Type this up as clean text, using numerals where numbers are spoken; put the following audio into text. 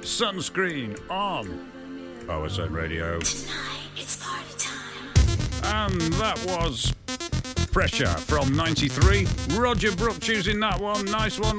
Sunscreen on OSN Radio. Tonight it's party time. And that was Pressure from 93. Roger Brook choosing that one. Nice one,